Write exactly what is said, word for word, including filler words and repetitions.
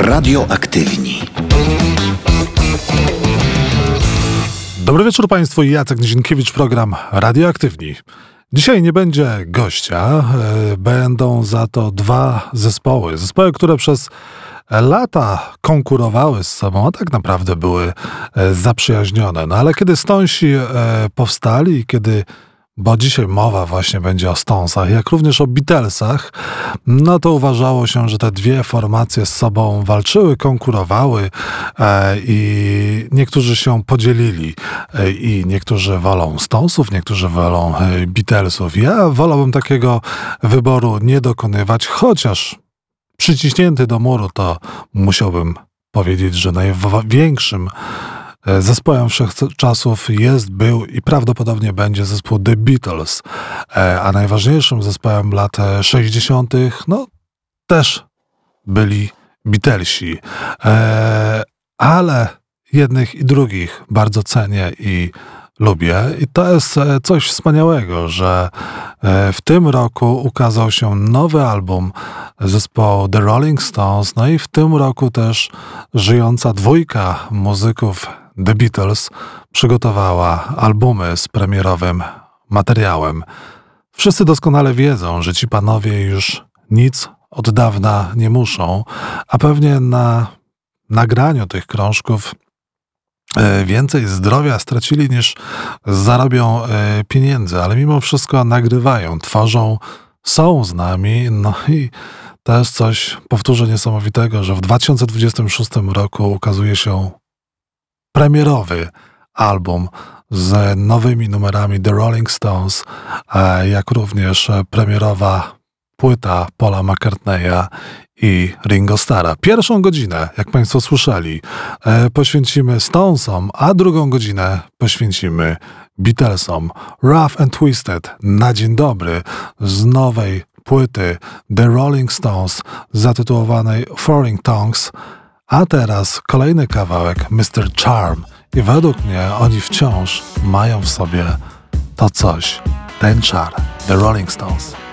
Radioaktywni. Dobry wieczór Państwu, Jacek Nizinkiewicz, program Radioaktywni. Dzisiaj nie będzie gościa, będą za to dwa zespoły. Zespoły, które przez lata konkurowały z sobą, a tak naprawdę były zaprzyjaźnione. No ale kiedy Stonesi powstali, kiedy bo dzisiaj mowa właśnie będzie o Stonesach, jak również o Beatlesach, no to uważało się, że te dwie formacje z sobą walczyły, konkurowały e, i niektórzy się podzielili e, i niektórzy wolą Stonesów, niektórzy wolą e, Beatlesów. Ja wolałbym takiego wyboru nie dokonywać, chociaż przyciśnięty do muru to musiałbym powiedzieć, że największym zespołem wszechczasów jest, był i prawdopodobnie będzie zespół The Beatles, a najważniejszym zespołem lat sześćdziesiątych no też byli Beatlesi, ale jednych i drugich bardzo cenię i lubię i to jest coś wspaniałego, że w tym roku ukazał się nowy album zespołu The Rolling Stones, no i w tym roku też żyjąca dwójka muzyków The Beatles przygotowała albumy z premierowym materiałem. Wszyscy doskonale wiedzą, że ci panowie już nic od dawna nie muszą, a pewnie na nagraniu tych krążków więcej zdrowia stracili niż zarobią pieniędzy, ale mimo wszystko nagrywają, tworzą, są z nami, no i to jest coś, powtórzę, niesamowitego, że w dwa tysiące dwudziestym szóstym roku ukazuje się premierowy album z nowymi numerami The Rolling Stones, jak również premierowa płyta Paula McCartneya i Ringo Starra. Pierwszą godzinę, jak Państwo słyszeli, poświęcimy Stonesom, a drugą godzinę poświęcimy Beatlesom. Rough and Twisted na dzień dobry z nowej płyty The Rolling Stones zatytułowanej Foreign Tongues, a teraz kolejny kawałek mister Charm i według mnie oni wciąż mają w sobie to coś, ten czar, The Rolling Stones.